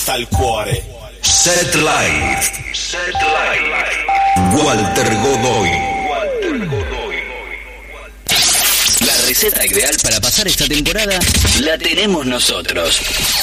hasta il cuore. Set Life. Walter Godoy. La receta ideal para pasar esta temporada la tenemos nosotros.